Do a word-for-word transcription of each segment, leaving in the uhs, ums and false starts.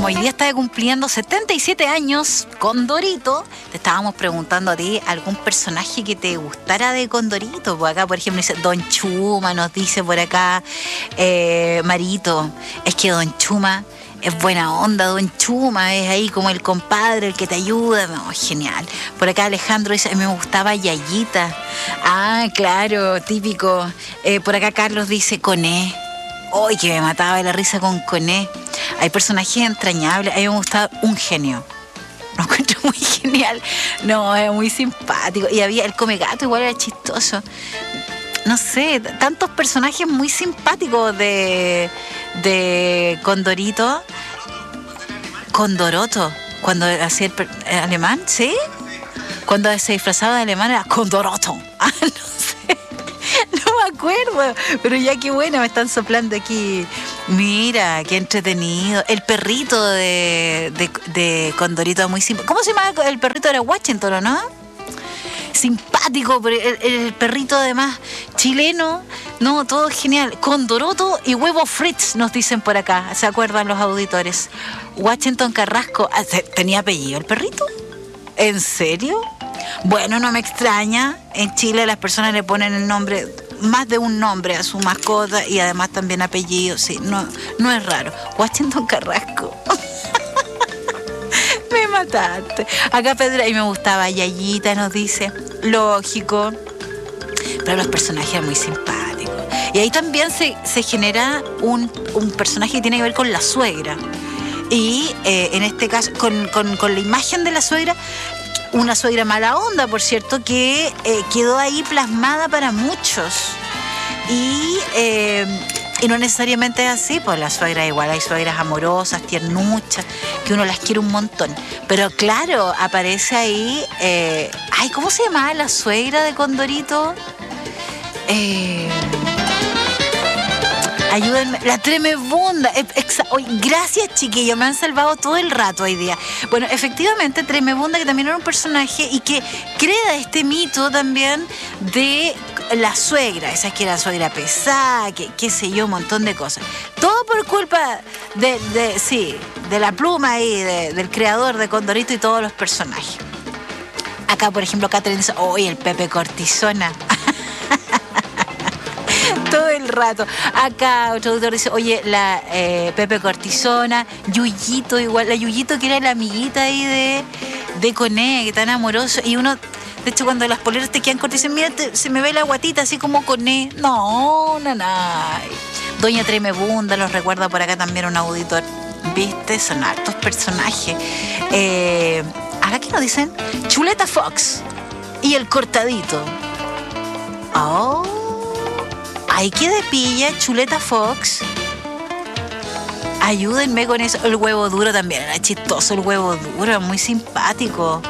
hoy día está cumpliendo setenta y siete años Condorito. Te estábamos preguntando a ti algún personaje que te gustara de Condorito. Por acá, por ejemplo, dice Don Chuma, nos dice por acá eh, Marito. Es que Don Chuma es buena onda, Don Chuma, es ahí como el compadre, el que te ayuda. No, genial. Por acá Alejandro dice, a mí me gustaba Yayita. Ah, claro, típico. Eh, por acá Carlos dice Coné. ¡Ay, que me mataba de la risa con Coné! Hay personajes entrañables. A mí me gustaba un genio. Lo encuentro muy genial. No, es muy simpático. Y había el Come Gato, igual era chistoso. No sé, tantos personajes muy simpáticos de, de Condorito. Condoroto, cuando hacía el, el alemán, ¿sí? Cuando se disfrazaba de alemán era Condoroto. Ah, no sé. No me acuerdo, pero ya qué bueno, me están soplando aquí. Mira, qué entretenido. El perrito de, de, de Condorito muy simpático. ¿Cómo se llama el perrito? Era Washington, ¿o no? Simpático, el, el perrito además chileno. No, todo genial. Condoroto y huevo Fritz nos dicen por acá. ¿Se acuerdan los auditores? Washington Carrasco. ¿Tenía apellido el perrito? ¿En serio? Bueno, no me extraña. En Chile las personas le ponen el nombre, más de un nombre a su mascota y además también apellido. Sí, no, no es raro. Washington Carrasco. Me mataste. Acá Pedro, y me gustaba Yayita, nos dice. Lógico. Pero los personajes eran muy simpáticos. Y ahí también se, se genera un, un personaje que tiene que ver con la suegra. Y eh, en este caso, con, con, con la imagen de la suegra. Una suegra mala onda, por cierto, que eh, quedó ahí plasmada para muchos. Y, eh, y no necesariamente es así, pues la suegra igual. Hay suegras amorosas, tiernuchas, que uno las quiere un montón. Pero claro, aparece ahí... Eh, ay, ¿cómo se llamaba la suegra de Condorito? Eh... Ayúdenme, la Tremebunda. Exa- Oye, gracias, chiquillos, me han salvado todo el rato hoy día. Bueno, efectivamente, Tremebunda, que también era un personaje y que crea este mito también de la suegra, esa que era suegra pesada, que qué sé yo, un montón de cosas. Todo por culpa de, de sí, de la pluma ahí, de, del creador de Condorito y todos los personajes. Acá, por ejemplo, Catherine dice, oye, el Pepe Cortisona. Todo el rato. Acá otro autor dice, oye, la eh, Pepe Cortisona, Yuyito igual, la Yuyito que era la amiguita ahí de, de Coné, que tan amoroso. Y uno, de hecho, cuando las poleras te quedan cortas, dicen, mira, te, se me ve la guatita así como Coné. No, no, no. Doña Tremebunda, los recuerda por acá también un auditor. ¿Viste? Son hartos personajes. Eh, acá, ¿qué nos dicen? Chuleta Fox y el Cortadito. Oh. Ay, qué de pilla, Chuleta Fox. Ayúdenme con eso. El huevo duro también era chistoso, el huevo duro, muy simpático.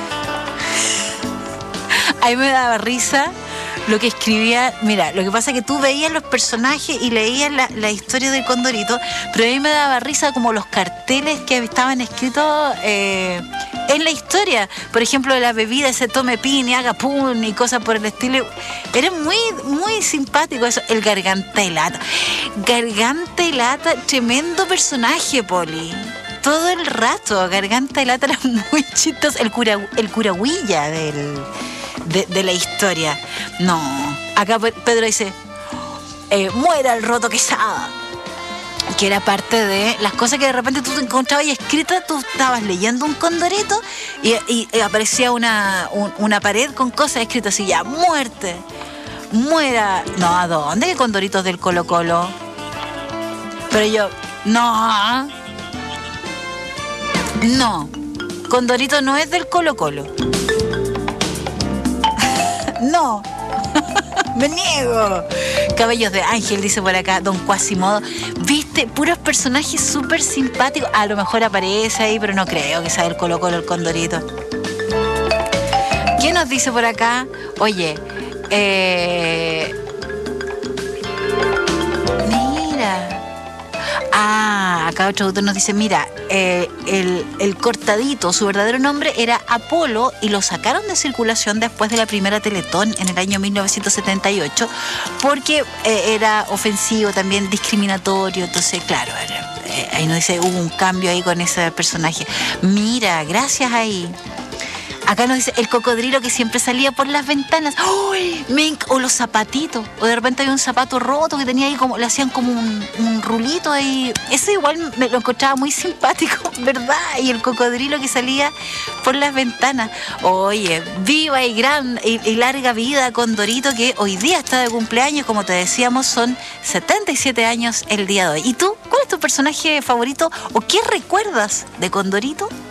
A mí me daba risa lo que escribía. Mira, lo que pasa es que tú veías los personajes y leías la, la historia del Condorito, pero a mí me daba risa como los carteles que estaban escritos eh, en la historia. Por ejemplo, la bebida, ese tome pin y haga pum y cosas por el estilo. Era muy, muy simpático eso. El Garganta y Lata. Garganta y Lata, tremendo personaje, Poli. Todo el rato, Garganta y Lata era muy chistoso. El, cura, el curahuilla del... De, de la historia. No. Acá Pedro dice, eh, muera el Roto Quesada. Que era parte de las cosas que de repente tú te encontrabas y escritas. Tú estabas leyendo un Condorito y, y, y aparecía una, un, una pared con cosas escritas así, ya, muerte, muera. No, ¿a dónde? ¿Qué Condoritos del Colo Colo? Pero yo, no. No. Condorito no es del Colo Colo. No, me niego. Cabellos de Ángel, dice por acá Don Quasimodo. Viste, puros personajes súper simpáticos. A lo mejor aparece ahí, pero no creo que sea el Colo Colo el Condorito. ¿Quién nos dice por acá? Oye, eh... mira. Ah, acá otro autor nos dice, mira, eh, el, el Cortadito, su verdadero nombre era Apolo y lo sacaron de circulación después de la primera Teletón en el año mil novecientos setenta y ocho porque eh, era ofensivo, también discriminatorio, entonces, claro, era, eh, ahí nos dice, hubo un cambio ahí con ese personaje. Mira, gracias ahí. Acá nos dice, el cocodrilo que siempre salía por las ventanas. ¡Uy! Me... O los zapatitos. O de repente había un zapato roto que tenía ahí como, le hacían como un, un rulito ahí. Eso igual me lo encontraba muy simpático, ¿verdad? Y el cocodrilo que salía por las ventanas. Oye, viva y gran y, y larga vida Condorito, que hoy día está de cumpleaños. Como te decíamos, son setenta y siete años el día de hoy. ¿Y tú? ¿Cuál es tu personaje favorito? ¿O qué recuerdas de Condorito?